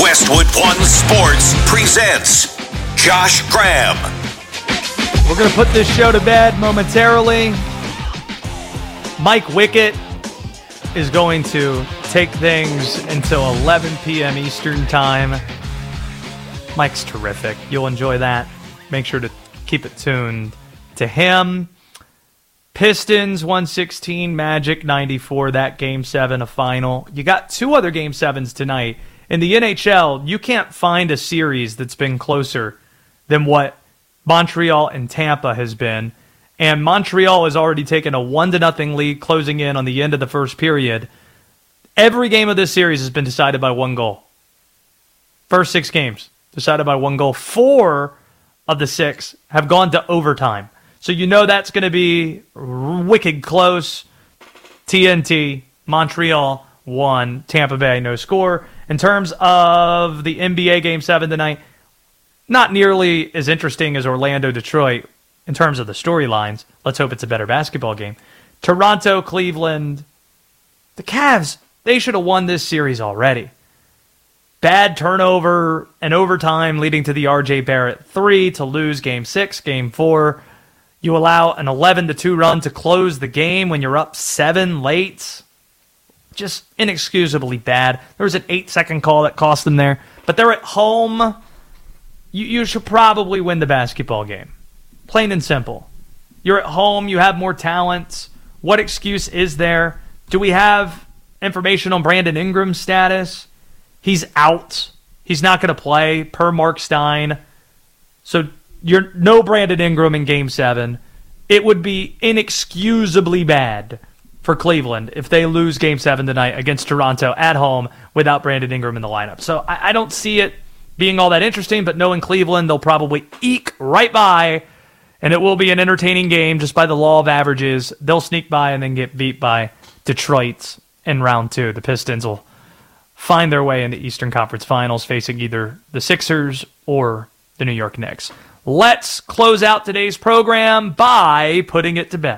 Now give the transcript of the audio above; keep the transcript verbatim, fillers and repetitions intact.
Westwood One Sports presents Josh Graham. We're going to put this show to bed momentarily. Mike Wickett is going to take things until eleven p.m. Eastern time. Mike's terrific. You'll enjoy that. Make sure to keep it tuned to him. Pistons one sixteen, Magic ninety-four, that game seven, a final. You got two other game sevens tonight. In the N H L, you can't find a series that's been closer than what Montreal and Tampa has been. And Montreal has already taken a one to nothing lead closing in on the end of the first period. Every game of this series has been decided by one goal. First six games decided by one goal. Four of the six have gone to overtime. So you know that's going to be wicked close. T N T, Montreal won, Tampa Bay no score. In terms of the N B A Game seven tonight, not nearly as interesting as Orlando-Detroit in terms of the storylines. Let's hope it's a better basketball game. Toronto, Cleveland. The Cavs, they should have won this series already. Bad turnover and overtime leading to the R J Barrett three to lose Game six, Game four. You allow an eleven to two run to close the game when you're up seven late. Just inexcusably bad. There was an eight-second call that cost them there. But they're at home. You, you should probably win the basketball game. Plain and simple. You're at home. You have more talent. What excuse is there? Do we have information on Brandon Ingram's status? He's out. He's not going to play, per Mark Stein. So you're no Brandon Ingram in Game seven. It would be inexcusably bad for Cleveland if they lose Game seven tonight against Toronto at home without Brandon Ingram in the lineup. So I, I don't see it being all that interesting, but knowing Cleveland, they'll probably eke right by, and it will be an entertaining game just by the law of averages. They'll sneak by and then get beat by Detroit in round two. The Pistons will find their way in the Eastern Conference Finals, facing either the Sixers or the New York Knicks. Let's close out today's program by putting it to bed.